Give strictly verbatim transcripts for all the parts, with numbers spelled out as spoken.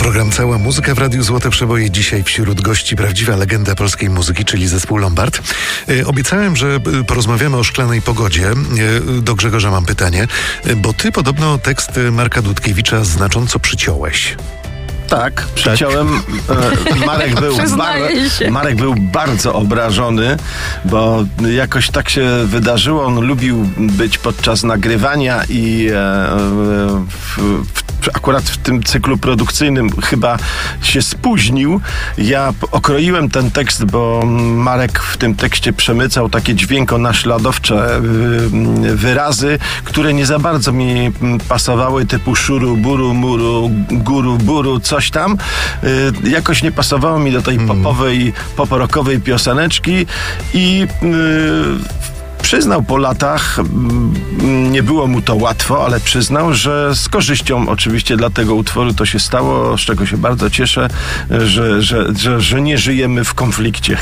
Program Cała Muzyka w Radiu Złote Przeboje. Dzisiaj wśród gości prawdziwa legenda polskiej muzyki, czyli zespół Lombard. E, obiecałem, że porozmawiamy o Szklanej Pogodzie. E, do Grzegorza mam pytanie, e, bo ty podobno tekst Marka Dudkiewicza znacząco przyciąłeś. Tak, przyciąłem. E, Marek, był bar, Marek był bardzo obrażony, bo jakoś tak się wydarzyło. On lubił być podczas nagrywania i e, w, w, akurat w tym cyklu produkcyjnym chyba się spóźnił. Ja okroiłem ten tekst, bo Marek w tym tekście przemycał takie dźwiękonaśladowcze wyrazy, które nie za bardzo mi pasowały, typu szuru, buru, muru, guru, buru, coś tam. Jakoś nie pasowało mi do tej popowej, pop-rockowej pioseneczki i yy, przyznał po latach, nie było mu to łatwo, ale przyznał, że z korzyścią oczywiście dla tego utworu to się stało, z czego się bardzo cieszę, że, że, że, że nie żyjemy w konflikcie.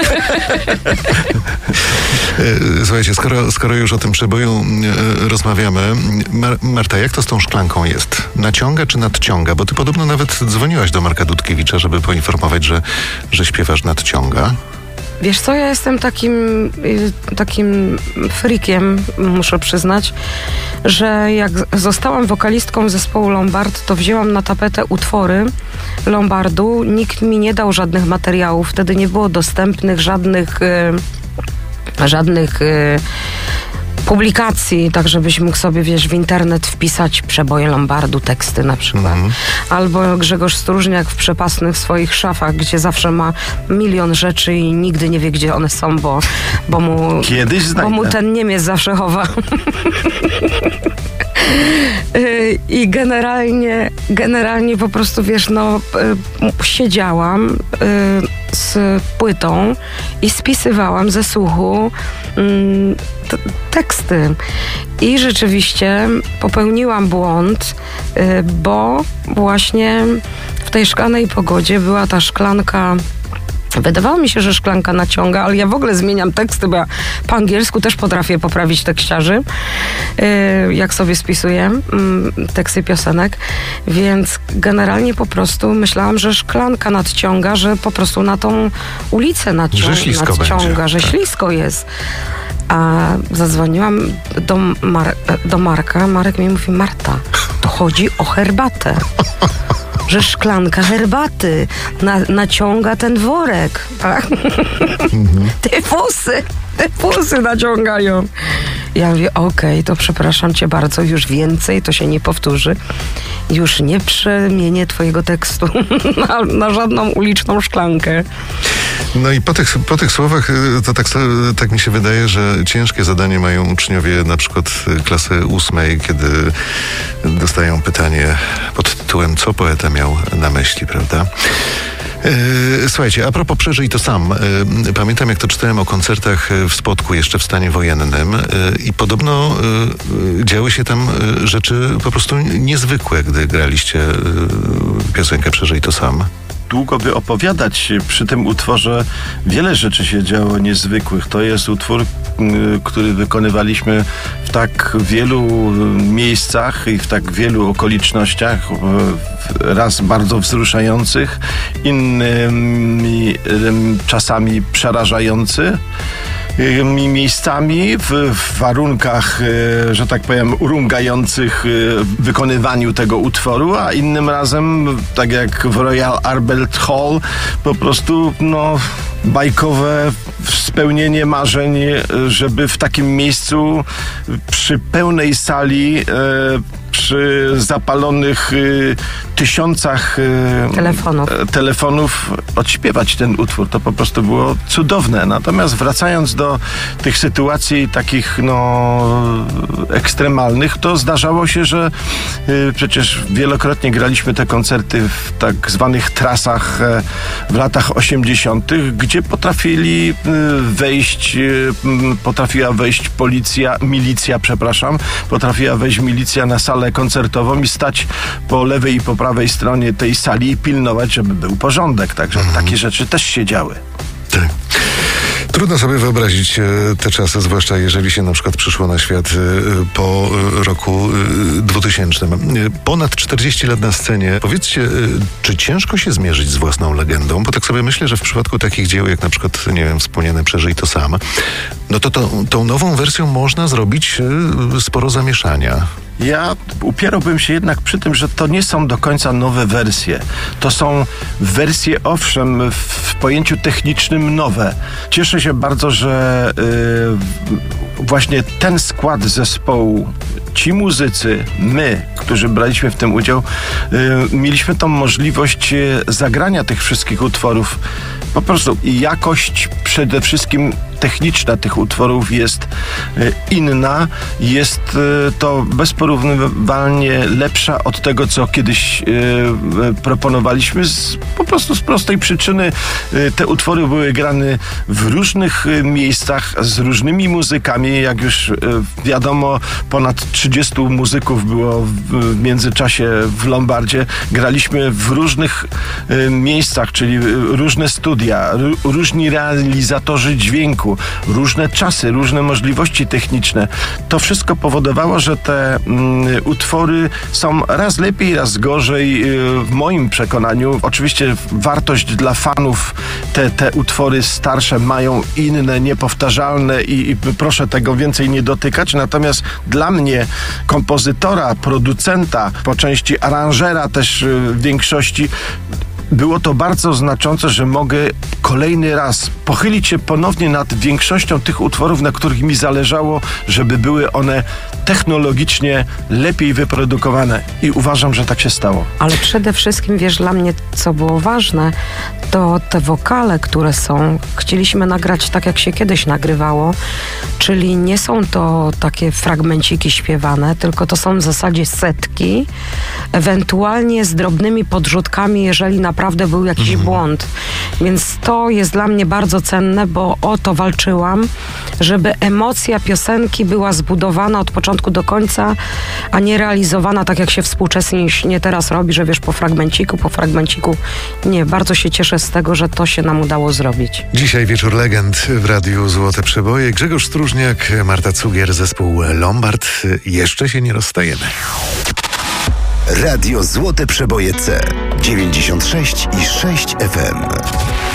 Słuchajcie, skoro, skoro już o tym przeboju rozmawiamy, Mar- Marta, jak to z tą szklanką jest? Naciąga czy nadciąga? Bo ty podobno nawet dzwoniłaś do Marka Dudkiewicza, żeby poinformować, że, że śpiewasz nadciąga. Wiesz co, ja jestem takim, takim freakiem, muszę przyznać, że jak zostałam wokalistką zespołu Lombard, to wzięłam na tapetę utwory Lombardu. Nikt mi nie dał żadnych materiałów, wtedy nie było dostępnych żadnych żadnych publikacji, tak żebyś mógł sobie, wiesz, w internet wpisać przeboje Lombardu, teksty na przykład. Mm-hmm. Albo Grzegorz Stróżniak w przepasnych swoich szafach, gdzie zawsze ma milion rzeczy i nigdy nie wie, gdzie one są, bo, bo, mu, Kiedyś bo mu ten Niemiec zawsze chowa. I generalnie, generalnie po prostu, wiesz, no, siedziałam z płytą i spisywałam ze słuchu t- teksty. I rzeczywiście popełniłam błąd, bo właśnie w tej Szklanej Pogodzie była ta szklanka. Wydawało mi się, że szklanka naciąga, ale ja w ogóle zmieniam teksty, bo ja po angielsku też potrafię poprawić tekściarzy, yy, jak sobie spisuję yy, teksty piosenek, więc generalnie po prostu myślałam, że szklanka nadciąga, że po prostu na tą ulicę nadciąga, że ślisko nadciąga, będzie. że tak. ślisko jest. A zadzwoniłam do, Mar- do Marka, Marek mi mówi: Marta, to chodzi o herbatę. Że szklanka herbaty na, naciąga ten worek, tak? Mhm. Te fusy, te fusy naciągają. Ja mówię, okej, okay, to przepraszam cię bardzo, już więcej, to się nie powtórzy. Już nie przemienię twojego tekstu na, na żadną uliczną szklankę. No i po tych, po tych słowach to tak, tak mi się wydaje, że ciężkie zadanie mają uczniowie na przykład klasy ósmej, kiedy dostają pytanie pod tytułem, co poeta miał na myśli, prawda? Słuchajcie, a propos przeżyj to sam. Pamiętam, jak to czytałem o koncertach w Spodku jeszcze w stanie wojennym i podobno działy się tam rzeczy po prostu niezwykłe, gdy graliście piosenkę Przeżyj to sam. Długo by opowiadać. Przy tym utworze wiele rzeczy się działo niezwykłych. To jest utwór, który wykonywaliśmy w tak wielu miejscach i w tak wielu okolicznościach, raz bardzo wzruszających, innymi czasami przerażający. Miejscami w, w warunkach, że tak powiem, urągających wykonywaniu tego utworu, a innym razem, tak jak w Royal Albert Hall, po prostu no, bajkowe spełnienie marzeń, żeby w takim miejscu przy pełnej sali, przy zapalonych y, tysiącach y, telefonów. telefonów odśpiewać ten utwór. To po prostu było cudowne. Natomiast wracając do tych sytuacji takich no ekstremalnych, to zdarzało się, że y, przecież wielokrotnie graliśmy te koncerty w tak zwanych trasach y, w latach osiemdziesiątych, gdzie potrafili y, wejść, y, potrafiła wejść policja, milicja, przepraszam, potrafiła wejść milicja na salę koncertową i stać po lewej i po prawej stronie tej sali i pilnować, żeby był porządek. Także mhm. takie rzeczy też się działy. Tak. Trudno sobie wyobrazić te czasy, zwłaszcza jeżeli się na przykład przyszło na świat po roku dwutysięcznym. Ponad czterdzieści lat na scenie. Powiedzcie, czy ciężko się zmierzyć z własną legendą? Bo tak sobie myślę, że w przypadku takich dzieł, jak na przykład, nie wiem, wspomniane Przeżyj to sam, no to, to tą nową wersją można zrobić sporo zamieszania. Ja upierałbym się jednak przy tym, że to nie są do końca nowe wersje. To są wersje, owszem, w pojęciu technicznym nowe. Cieszę się bardzo, że yy, właśnie ten skład zespołu, ci muzycy, my, którzy braliśmy w tym udział, yy, mieliśmy tą możliwość zagrania tych wszystkich utworów. Po prostu jakość przede wszystkim techniczna tych utworów jest inna, jest to bezporównywalnie lepsza od tego, co kiedyś proponowaliśmy. Z, po prostu z prostej przyczyny te utwory były grane w różnych miejscach, z różnymi muzykami. Jak już wiadomo, ponad trzydziestu muzyków było w międzyczasie w Lombardzie. Graliśmy w różnych miejscach, czyli różne studia, różni realizatorzy dźwięku, różne czasy, różne możliwości techniczne. To wszystko powodowało, że te mm, utwory są raz lepiej, raz gorzej. W moim przekonaniu, oczywiście wartość dla fanów, te, te utwory starsze mają inne, niepowtarzalne i, i proszę tego więcej nie dotykać. Natomiast dla mnie, kompozytora, producenta, po części aranżera też w większości, było to bardzo znaczące, że mogę kolejny raz pochylić się ponownie nad większością tych utworów, na których mi zależało, żeby były one technologicznie lepiej wyprodukowane. I uważam, że tak się stało. Ale przede wszystkim, wiesz, dla mnie co było ważne, to te wokale, które są, chcieliśmy nagrać tak, jak się kiedyś nagrywało, czyli nie są to takie fragmenciki śpiewane, tylko to są w zasadzie setki, ewentualnie z drobnymi podrzutkami, jeżeli naprawdę był jakiś mhm. błąd. Więc to jest dla mnie bardzo cenne, bo o to walczyłam, żeby emocja piosenki była zbudowana od początku do końca, a nie realizowana tak, jak się współczesnie nie teraz robi, że wiesz, po fragmenciku, po fragmenciku. Nie, bardzo się cieszę z tego, że to się nam udało zrobić. Dzisiaj wieczór legend w Radiu Złote Przeboje. Grzegorz Stróżniak, Marta Cugier, zespół Lombard. Jeszcze się nie rozstajemy. Radio Złote Przeboje C dziewięćdziesiąt sześć i sześć F M.